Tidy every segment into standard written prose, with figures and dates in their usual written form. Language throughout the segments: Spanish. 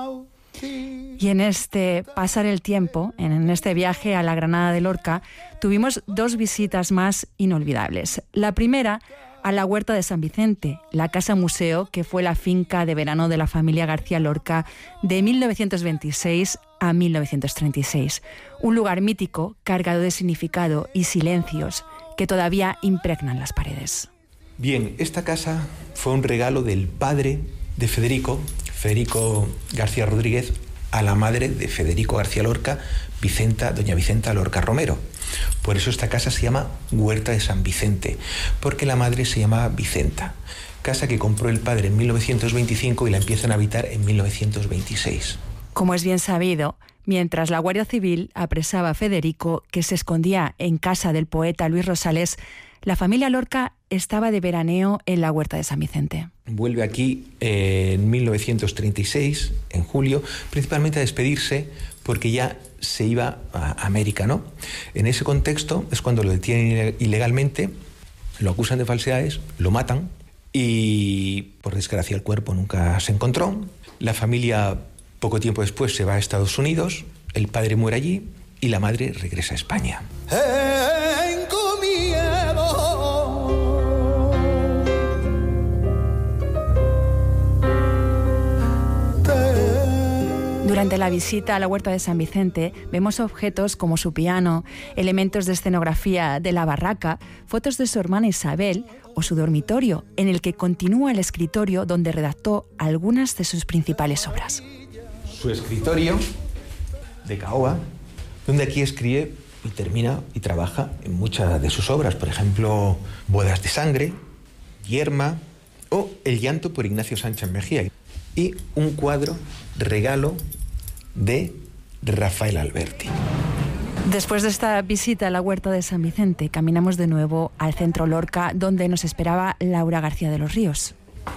Y en este pasar el tiempo, en este viaje a la Granada de Lorca, tuvimos 2 visitas más inolvidables. La primera, a la Huerta de San Vicente, la casa museo que fue la finca de verano de la familia García Lorca de 1926 a 1936. Un lugar mítico, cargado de significado y silencios que todavía impregnan las paredes. Bien, esta casa fue un regalo del padre de Federico García Rodríguez, a la madre de Federico García Lorca, doña Vicenta Lorca Romero. Por eso esta casa se llama Huerta de San Vicente, porque la madre se llamaba Vicenta. Casa que compró el padre en 1925 y la empiezan a habitar en 1926. Como es bien sabido, mientras la Guardia Civil apresaba a Federico, que se escondía en casa del poeta Luis Rosales, la familia Lorca estaba de veraneo en la Huerta de San Vicente. Vuelve aquí en 1936, en julio, principalmente a despedirse porque ya se iba a América, ¿no? En ese contexto es cuando lo detienen ilegalmente, lo acusan de falsedades, lo matan y, por desgracia, el cuerpo nunca se encontró. La familia, poco tiempo después, se va a Estados Unidos, el padre muere allí y la madre regresa a España. Durante la visita a la Huerta de San Vicente vemos objetos como su piano, elementos de escenografía de la barraca, fotos de su hermana Isabel o su dormitorio, en el que continúa el escritorio donde redactó algunas de sus principales obras. Su escritorio de caoba, donde aquí escribe y termina y trabaja en muchas de sus obras, por ejemplo, Bodas de Sangre, Yerma o El llanto por Ignacio Sánchez Mejía, y un cuadro regalo de Rafael Alberti. Después de esta visita a la Huerta de San Vicente, caminamos de nuevo al Centro Lorca, donde nos esperaba Laura García de los Ríos.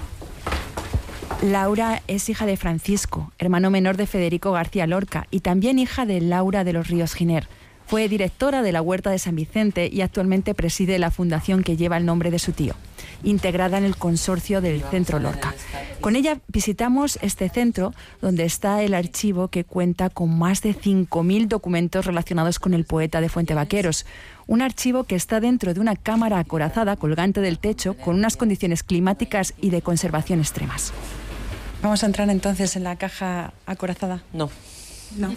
Laura es hija de Francisco, hermano menor de Federico García Lorca, y también hija de Laura de los Ríos Giner. Fue directora de la Huerta de San Vicente y actualmente preside la fundación que lleva el nombre de su tío, integrada en el consorcio del Centro Lorca. Con ella visitamos este centro, donde está el archivo que cuenta con más de 5.000 documentos relacionados con el poeta de Fuentevaqueros. Un archivo que está dentro de una cámara acorazada colgante del techo, con unas condiciones climáticas y de conservación extremas. ¿Vamos a entrar entonces en la caja acorazada? No. No.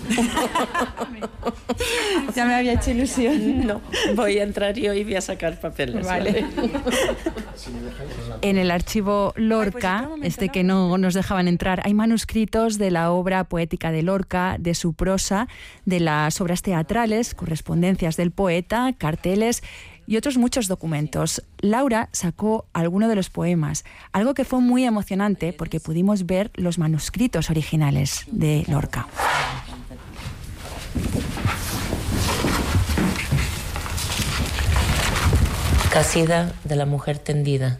Ya me había hecho ilusión. No, voy a entrar yo y voy a sacar papeles. Vale. En el archivo Lorca, que no nos dejaban entrar, hay manuscritos de la obra poética de Lorca, de su prosa, de las obras teatrales, correspondencias del poeta, carteles y otros muchos documentos. Laura sacó alguno de los poemas, algo que fue muy emocionante porque pudimos ver los manuscritos originales de Lorca. Casida de la mujer tendida.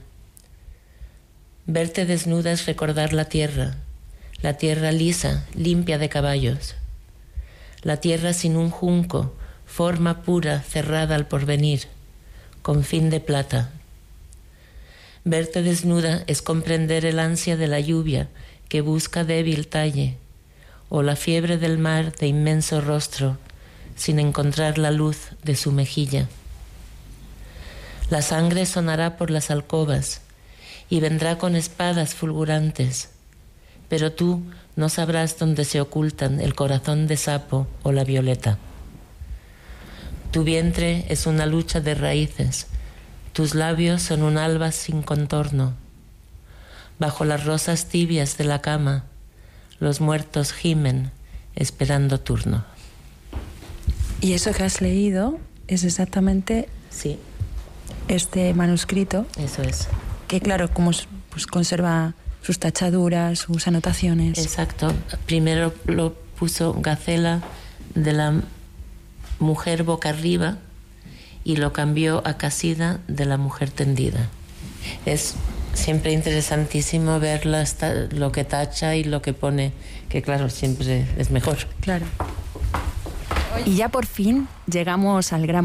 Verte desnuda es recordar la tierra lisa, limpia de caballos. La tierra sin un junco, forma pura, cerrada al porvenir, con fin de plata. Verte desnuda es comprender el ansia de la lluvia que busca débil talle, o la fiebre del mar de inmenso rostro, sin encontrar la luz de su mejilla. La sangre sonará por las alcobas y vendrá con espadas fulgurantes, pero tú no sabrás dónde se ocultan el corazón de sapo o la violeta. Tu vientre es una lucha de raíces, tus labios son un alba sin contorno. Bajo las rosas tibias de la cama, los muertos gimen esperando turno. ¿Y eso que has leído es exactamente Sí. este manuscrito? Eso es. Que claro, como pues conserva sus tachaduras, sus anotaciones. Exacto. Primero lo puso Gacela de la mujer boca arriba y lo cambió a Casida de la mujer tendida. Es siempre interesantísimo ver lo que tacha y lo que pone, que claro, siempre es mejor. Claro. Y ya por fin llegamos al gran